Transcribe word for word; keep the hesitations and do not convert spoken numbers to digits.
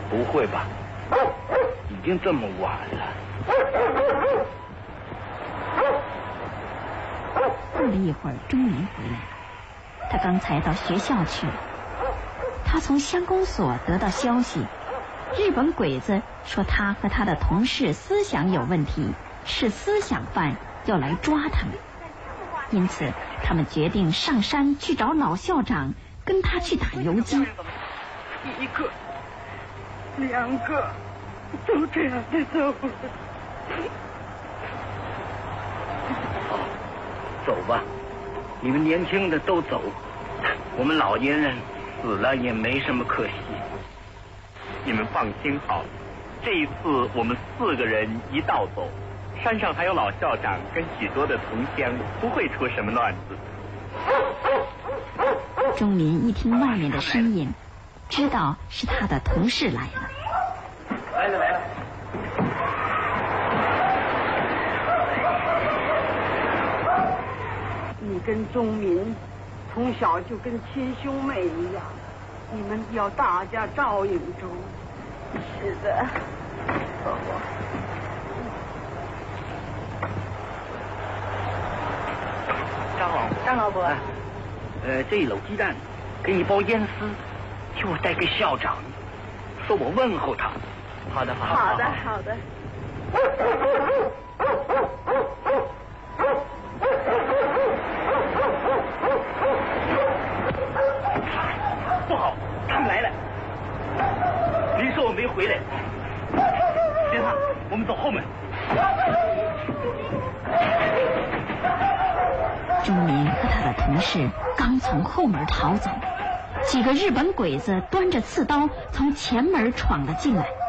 不会吧？已经这么晚了。 过了一会儿，钟明回来了。他刚才到学校去了。他从乡公所得到消息，日本鬼子说他和他的同事思想有问题，是思想犯，要来抓他们。因此他们决定上山去找老校长，跟他去打游击。 一个两个都这样的走。 好，走吧，你们年轻的都走，我们老年人死了也没什么可惜。 你们放心好，这一次我们四个人一道走，山上还有老校长跟许多的同乡，不会出什么乱子。 钟林一听外面的声音，知道是他的同事来了。 来了来了。 你跟钟民从小就跟亲兄妹一样，你们要大家照应着。是的。 张老张老伯， 呃，这一篓鸡蛋，跟一包烟丝，替我带给校长，说我问候他。好的，好的， 好的，好的。 不好，他们来了。您说我没回来。先生，我们走后门。 钟民和他的同事刚从后门逃走，几个日本鬼子端着刺刀从前门闯了进来。